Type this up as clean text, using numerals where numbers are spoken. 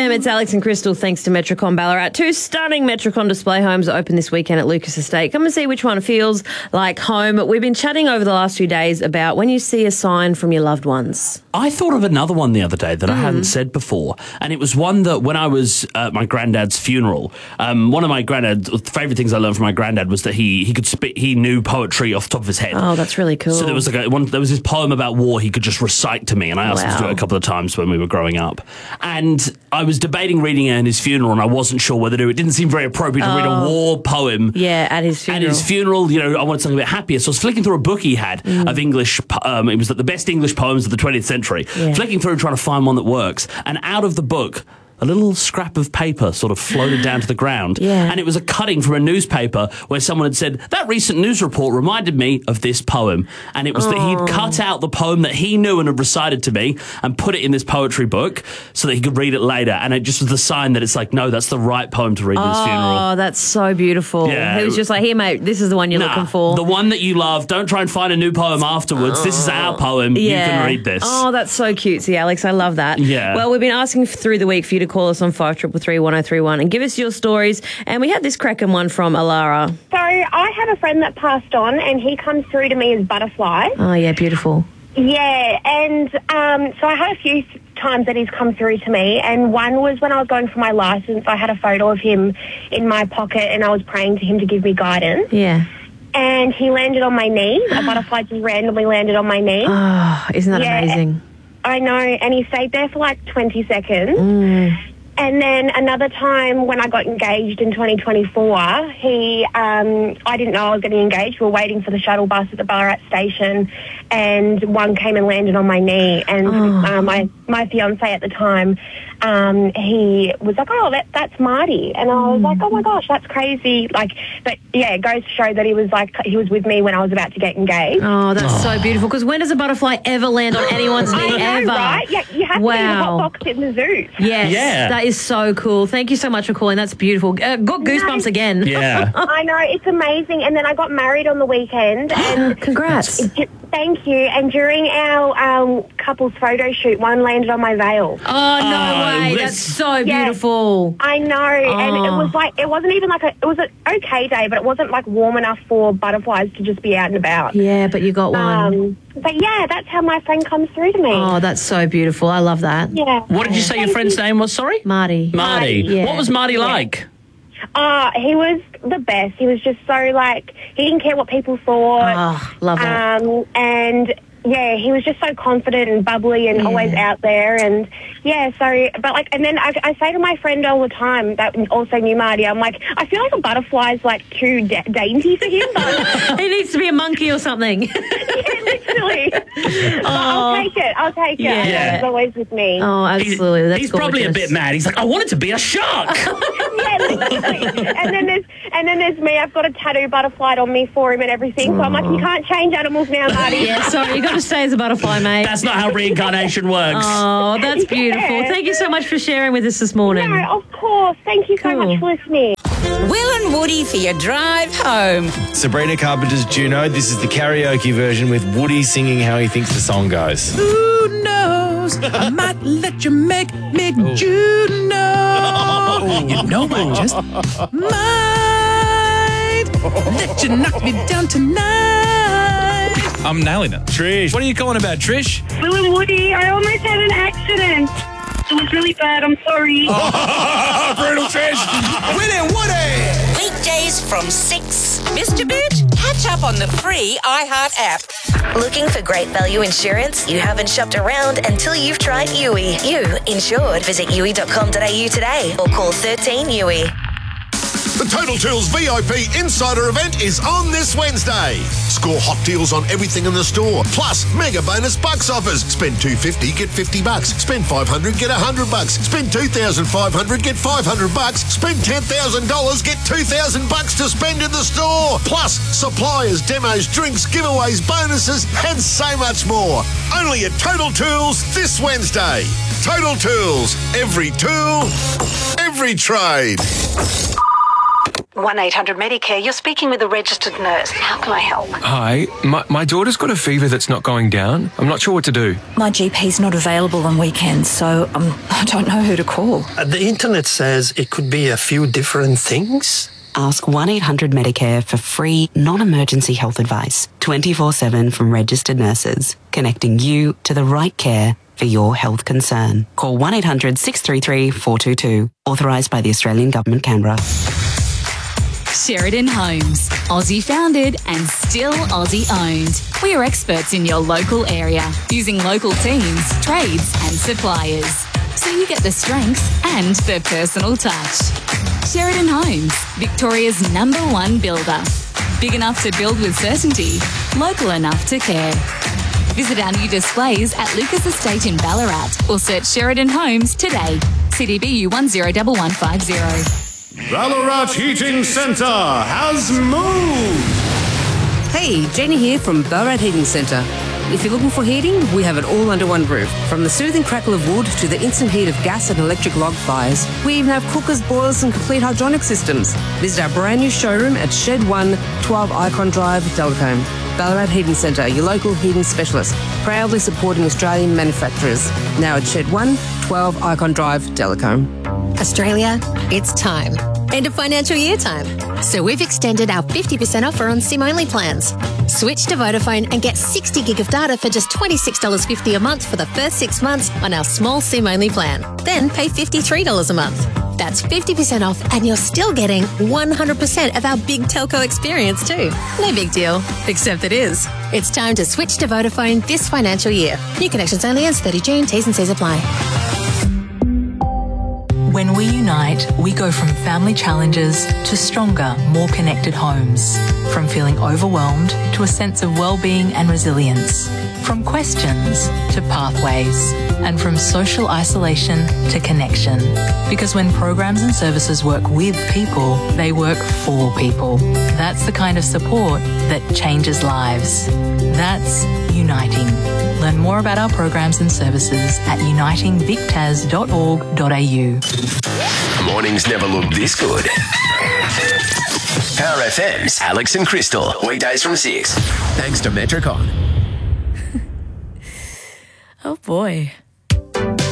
FM, it's Alex and Crystal, thanks to Metricon Ballarat. 2 stunning Metricon display homes open this weekend at Lucas Estate. Come and see which one feels like home. We've been chatting over the last few days about when you see a sign from your loved ones. I thought of another one the other day that I hadn't said before, and it was one that when I was at my granddad's funeral, one of my granddad's favourite things I learned from my granddad was that he could spit, he knew poetry off the top of his head. Oh, that's really cool. So there was there was this poem about war he could just recite to me, and I asked him to do it a couple of times when we were growing up. And I was debating reading it at his funeral, and I wasn't sure whether to do it. It didn't seem very appropriate to read a war poem. Yeah, at his funeral. At his funeral, you know, I wanted something a bit happier. So I was flicking through a book he had of English, it was the best English poems of the 20th century. Yeah. Flicking through trying to find one that works. And out of the book, a little scrap of paper sort of floated down to the ground. Yeah. And it was a cutting from a newspaper where someone had said, that recent news report reminded me of this poem. And it was that he'd cut out the poem that he knew and had recited to me and put it in this poetry book so that he could read it later. And it just was the sign that it's like, no, that's the right poem to read at his funeral. Oh, that's so beautiful. Yeah. He was just like, here, mate, this is the one you're looking for. The one that you love. Don't try and find a new poem afterwards. This is our poem. Yeah. You can read this. Oh, that's so cutesy, Alex. I love that. Yeah. Well, we've been asking through the week for you to call us on 5333 1031 and give us your stories. And we had this cracking one from Alara. So I have a friend that passed on, and he comes through to me as Butterfly. Oh, yeah, beautiful. Yeah, and so I had a few times that he's come through to me, and one was when I was going for my licence. I had a photo of him in my pocket, and I was praying to him to give me guidance. Yeah. And he landed on my knee. A butterfly just randomly landed on my knee. Oh, isn't that amazing? I know, and he stayed there for like 20 seconds. And then another time when I got engaged in 2024, I didn't know I was getting engaged. We were waiting for the shuttle bus at the Ballarat station, and one came and landed on my knee. And my fiancé at the time, he was like, oh, that's Marty. And I was like, oh my gosh, that's crazy. Like, but yeah, it goes to show that he was with me when I was about to get engaged. Oh, that's so beautiful. Because when does a butterfly ever land on anyone's knee ever? Right? Yeah, you have to be in the hot box in the zoo. Yes, yeah. That is so cool. Thank you so much for calling. That's beautiful. Got goosebumps again. Yeah. I know, it's amazing. And then I got married on the weekend. And congrats. Thank you. And during our couple's photo shoot, one landed on my veil. Oh, no way. That's so beautiful. I know. And it was like, it wasn't even like it was an okay day, but it wasn't like warm enough for butterflies to just be out and about. Yeah, but you got one. But yeah, that's how my friend comes through to me. Oh, that's so beautiful. I love that. Yeah. What did you say your friend's name was, sorry? Marty. Marty. Yeah. What was Marty like? He was the best. He was just so like, he didn't care what people thought. Oh, love it. And yeah, he was just so confident and bubbly and always out there. And yeah, so, but like, and then I say to my friend all the time that also knew Marty, I'm like, I feel like a butterfly's like too dainty for him. But he needs to be a monkey or something. Yeah, literally. I'll take it. Yeah. He's always with me. Oh, absolutely. That's He's probably a gorgeous. bit mad. He's like, I wanted to be a shark. Yeah, literally. And then there's me. I've got a tattoo butterfly on me for him and everything. So I'm like, you can't change animals now, Marty. Yeah, sorry, you got to stay as a butterfly, mate. That's not how reincarnation works. Oh, that's beautiful. Yeah. Thank you so much for sharing with us this morning. No, of course. Thank you so much for listening. Will and Woody for your drive home. Sabrina Carpenter's Juno. This is the karaoke version with Woody singing how he thinks the song goes. Who knows? I might let you make me Juno. You know I just might let you knock me down tonight. I'm nailing it. Trish. What are you calling about, Trish? Will and Woody, I almost had an accident. It was really bad. I'm sorry. Brutal Trish. Will and Woody. Weekdays from 6. Mr. Bit, catch up on the free iHeart app. Looking for great value insurance? You haven't shopped around until you've tried Yui. You insured. Visit yui.com.au today or call 13 Yui. The Total Tools VIP Insider event is on this Wednesday. Score hot deals on everything in the store. Plus, mega bonus bucks offers. Spend $250, get $50. Spend $500, get $100. Spend $2,500, get $500. Spend $10,000, get $2,000 to spend in the store. Plus, suppliers, demos, drinks, giveaways, bonuses, and so much more. Only at Total Tools this Wednesday. Total Tools. Every tool, every trade. 1-800-Medicare, you're speaking with a registered nurse. How can I help? Hi, my daughter's got a fever that's not going down. I'm not sure what to do. My GP's not available on weekends, so I don't know who to call. The internet says it could be a few different things. Ask 1-800-Medicare for free, non-emergency health advice, 24/7 from registered nurses, connecting you to the right care for your health concern. Call 1-800-633-422, authorised by the Australian Government, Canberra. Sheridan Homes, Aussie founded and still Aussie owned. We are experts in your local area, using local teams, trades and suppliers. So you get the strength and the personal touch. Sheridan Homes, Victoria's #1 builder. Big enough to build with certainty, local enough to care. Visit our new displays at Lucas Estate in Ballarat or search Sheridan Homes today. CDBU 101150. Ballarat Heating Centre has moved! Hey, Jenny here from Ballarat Heating Centre. If you're looking for heating, we have it all under one roof. From the soothing crackle of wood to the instant heat of gas and electric log fires. We even have cookers, boilers and complete hydronic systems. Visit our brand new showroom at Shed 1, 12 Icon Drive, Delcombe. Ballarat Heating Centre, your local heating specialist. Proudly supporting Australian manufacturers. Now at Shed 1, 12 Icon Drive, Delcombe. Australia, it's time. End of financial year time. So we've extended our 50% offer on SIM-only plans. Switch to Vodafone and get 60 gig of data for just $26.50 a month for the first 6 months on our small SIM-only plan. Then pay $53 a month. That's 50% off and you're still getting 100% of our big telco experience too. No big deal, except it is. It's time to switch to Vodafone this financial year. New connections only ends 30 June. T's and C's apply. When we unite, we go from family challenges to stronger, more connected homes. From feeling overwhelmed to a sense of well-being and resilience. From questions to pathways. And from social isolation to connection. Because when programs and services work with people, they work for people. That's the kind of support that changes lives. That's Uniting. Learn more about our programs and services at unitingvictas.org.au. Mornings never look this good. Power FM's Alex and Crystal, weekdays from 6. Thanks to Metricon. Oh boy.